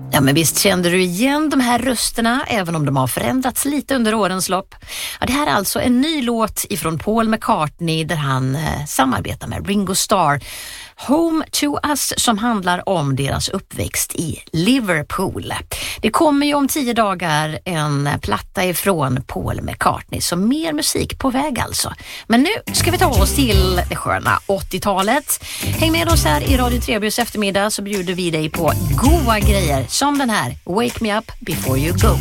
Ja, men visst kände du igen de här rösterna, även om de har förändrats lite under årens lopp. Ja, det här är alltså en ny låt ifrån Paul McCartney där han samarbetar med Ringo Starr. Home to Us, som handlar om deras uppväxt i Liverpool. Det kommer ju om 10 dagar en platta ifrån Paul McCartney, så mer musik på väg alltså. Men nu ska vi ta oss till det sköna 80-talet. Häng med oss här i Radio Trebys eftermiddag, så bjuder vi dig på goa grejer som den här Wake Me Up Before You Go.